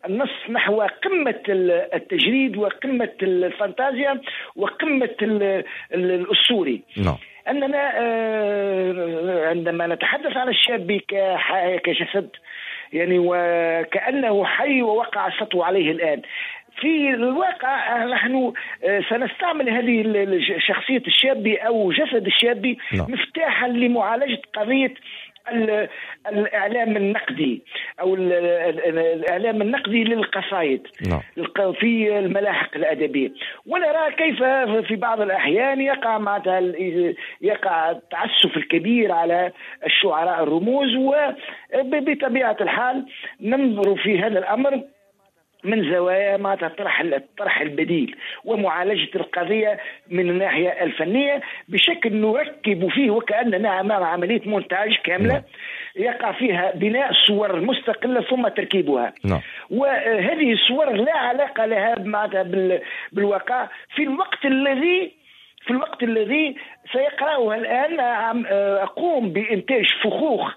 النص نحو قمة التجريد وقمة الفانتازيا وقمة الأسطوري. أننا عندما نتحدث عن الشاب كجسد يعني وكأنه حي ووقع السطو عليه الآن، في الواقع نحن سنستعمل هذه شخصية الشاب أو جسد الشاب مفتاحا لمعالجة قضية الإعلام النقدي أو الإعلام النقدي للقصائد في الملاحق الأدبية. ونرى كيف في بعض الأحيان يقع التعسف الكبير على الشعراء الرموز، وبطبيعة الحال ننظر في هذا الأمر من زوايا ما الطرح البديل ومعالجة القضية من الناحية الفنية بشكل نركب فيه وكأننا أمام عملية مونتاج كاملة يقع فيها بناء صور مستقلة ثم تركيبها. وهذه الصور لا علاقة لها بالواقع في الوقت الذي سيقرأها الآن. أقوم بإنتاج فخوخ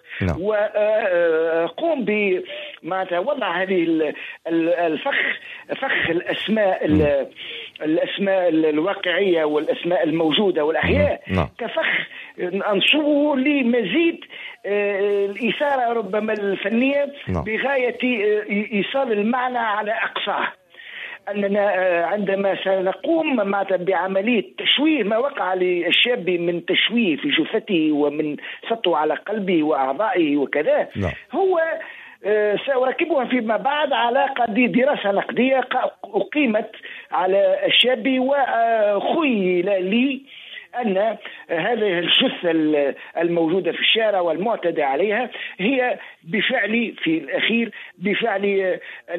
وأقوم بوضع هذه فخ الأسماء الواقعية والأسماء الموجودة والأحياء كفخ أنصبه لمزيد الإثارة ربما الفنية بغاية إيصال المعنى على أقصاه. أننا عندما سنقوم بعملية تشويه ما وقع للشاب من تشويه في جثته ومن سطو على قلبه وأعضائه وكذا، هو سأركبها فيما بعد على دراسة نقدية أقيمت على الشاب وخيل لي أن هذه الجثة الموجودة في الشارع والمعتدى عليها هي بفعل في الأخير بفعل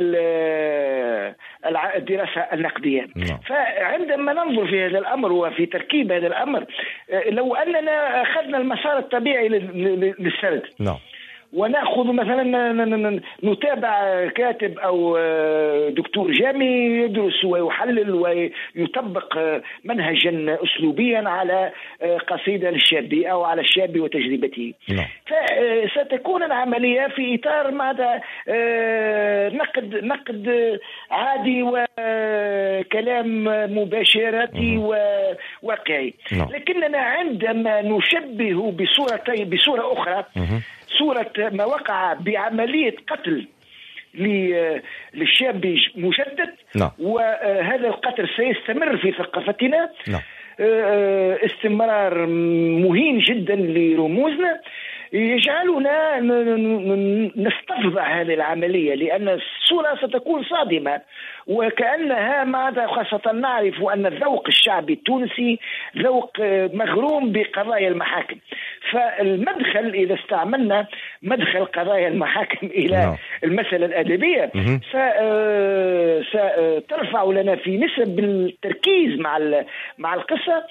الدراسة النقدية. فعندما ننظر في هذا الأمر وفي تركيب هذا الأمر، لو أننا أخذنا المسار الطبيعي للسرد ونأخذ مثلا نتابع كاتب أو دكتور جامعي يدرس ويحلل ويطبق منهجا أسلوبيا على قصيدة للشاب أو على الشاب وتجربته، فستكون العملية في إطار ماذا نقد عادي وكلام مباشرتي وواقعي. لكننا عندما نشبه بصورة أخرى صورة ما وقع بعملية قتل للشاب مجدد، وهذا القتل سيستمر في ثقافتنا استمرار مهين جدا لرموزنا، يجعلنا نستفضع هذه العملية لأن الصورة ستكون صادمة وكأنها ماذا، خاصة نعرف أن الذوق الشعبي التونسي ذوق مغروم بقضايا المحاكم. فالمدخل إذا استعملنا مدخل قضايا المحاكم إلى المسألة الأدبية سترفع لنا في نسب التركيز مع القصة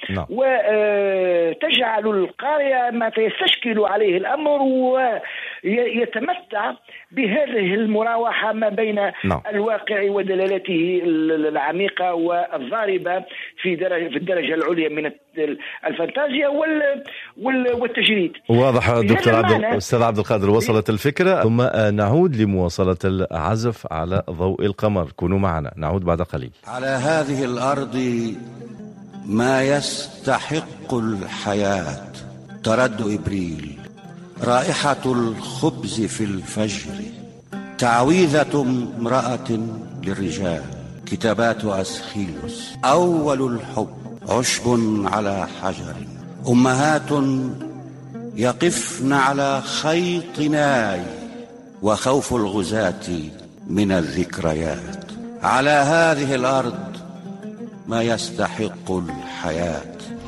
وتجعل القارئ ما يستشكل عليه الأمر ويتمتع بهذه المراوحة ما بين الواقع ودلالته العميقة والضاربة في الدرجة العليا من الفانتازيا والتجريد. واضح دكتور أستاذ عبد القادر، وصلت الفكرة. ثم نعود لمواصلة العزف على ضوء القمر. كونوا معنا، نعود بعد قليل. على هذه الأرض ما يستحق الحياة ترد إبريل، رائحة الخبز في الفجر، تعويذة امرأة للرجال، كتابات أسخيلوس، أول الحب، عشب على حجر، أمهات يقفن على خيط ناي، وخوف الغزاة من الذكريات. على هذه الأرض ما يستحق الحياة.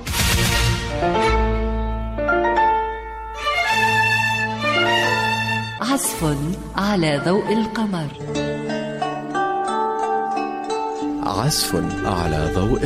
عزف على ضوء القمر. عزف على ضوء